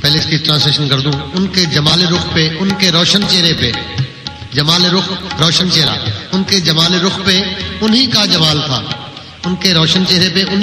पहले इसकी ट्रांसलेशन कर दूं। उनके जमाल रुख पे, उनके रोशन चेहरे पे, जमाल रुख रोशन चेहरा, उनके जमाल रुख पे उन्हीं का जमाल था, उनके रोशन चेहरे पे उन्हीं